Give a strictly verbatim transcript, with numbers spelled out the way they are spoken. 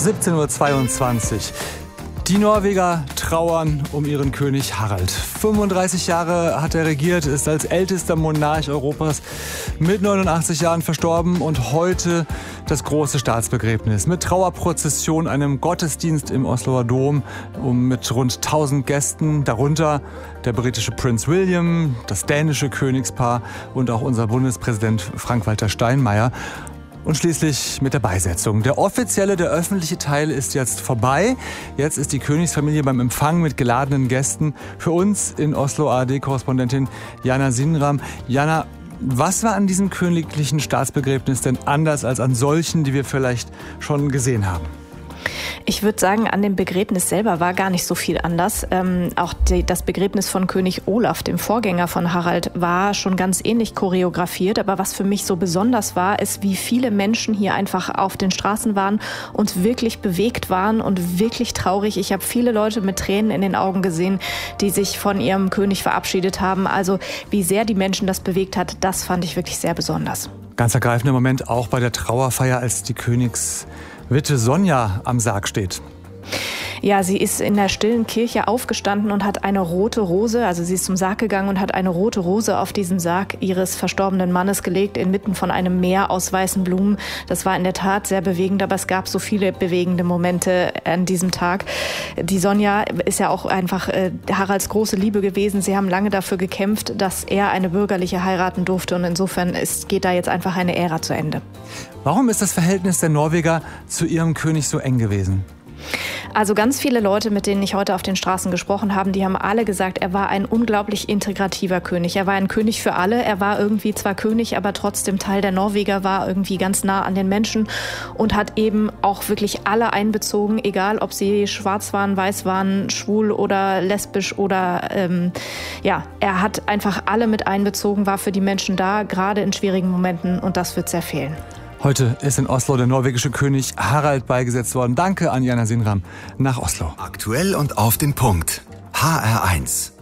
siebzehn Uhr zweiundzwanzig. Die Norweger trauern um ihren König Harald. fünfunddreißig Jahre hat er regiert, ist als ältester Monarch Europas mit neunundachtzig Jahren verstorben und heute das große Staatsbegräbnis mit Trauerprozession, einem Gottesdienst im Osloer Dom um mit rund tausend Gästen, darunter der britische Prinz William, das dänische Königspaar und auch unser Bundespräsident Frank-Walter Steinmeier. Und schließlich mit der Beisetzung. Der offizielle, der öffentliche Teil ist jetzt vorbei. Jetzt ist die Königsfamilie beim Empfang mit geladenen Gästen. Für uns in Oslo A R D-Korrespondentin Jana Sinram. Jana, was war an diesem königlichen Staatsbegräbnis denn anders als an solchen, die wir vielleicht schon gesehen haben? Ich würde sagen, an dem Begräbnis selber war gar nicht so viel anders. Ähm, auch die, das Begräbnis von König Olaf, dem Vorgänger von Harald, war schon ganz ähnlich choreografiert. Aber was für mich so besonders war, ist, wie viele Menschen hier einfach auf den Straßen waren und wirklich bewegt waren und wirklich traurig. Ich habe viele Leute mit Tränen in den Augen gesehen, die sich von ihrem König verabschiedet haben. Also wie sehr die Menschen das bewegt hat, das fand ich wirklich sehr besonders. Ganz ergreifender Moment auch bei der Trauerfeier, als die Königs Witwe Sonja am Sarg steht. Ja, sie ist in der stillen Kirche aufgestanden und hat eine rote Rose, also sie ist zum Sarg gegangen und hat eine rote Rose auf diesen Sarg ihres verstorbenen Mannes gelegt, inmitten von einem Meer aus weißen Blumen. Das war in der Tat sehr bewegend, aber es gab so viele bewegende Momente an diesem Tag. Die Sonja ist ja auch einfach äh, Haralds große Liebe gewesen. Sie haben lange dafür gekämpft, dass er eine bürgerliche heiraten durfte und insofern ist, geht da jetzt einfach eine Ära zu Ende. Warum ist das Verhältnis der Norweger zu ihrem König so eng gewesen? Also ganz viele Leute, mit denen ich heute auf den Straßen gesprochen habe, die haben alle gesagt, er war ein unglaublich integrativer König. Er war ein König für alle. Er war irgendwie zwar König, aber trotzdem Teil der Norweger, war irgendwie ganz nah an den Menschen und hat eben auch wirklich alle einbezogen, egal ob sie schwarz waren, weiß waren, schwul oder lesbisch oder ähm, ja, er hat einfach alle mit einbezogen, war für die Menschen da, gerade in schwierigen Momenten und das wird sehr fehlen. Heute ist in Oslo der norwegische König Harald beigesetzt worden. Danke an Jana Sinram nach Oslo. Aktuell und auf den Punkt. H R eins.